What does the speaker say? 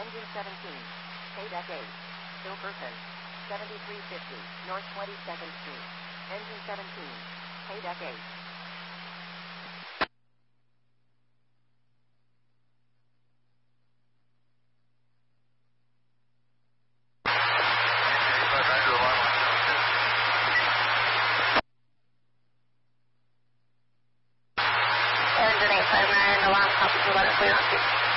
Engine 17. Paydeck 8. Silverton. 7350 North 22nd Street. Engine 17. Paydeck 8. Engine 859, alarm copy 211, clear on 2.